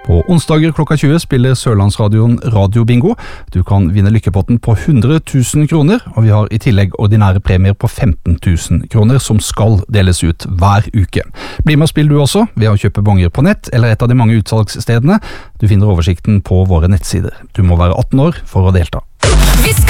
På onsdager klokka 20 spiller Sørlandsradioen Radio-bingo. Du kan vinne lykkepotten på 100 000 kroner, og vi har i tillegg ordinære premier på 15 000 kroner som skal deles ut hver uke. Bli med og spill du også ved å kjøpe bonger på nett eller et av de mange utsalgsstedene. Du finner oversikten på våre nettsider. Du må være 18 år for å delta.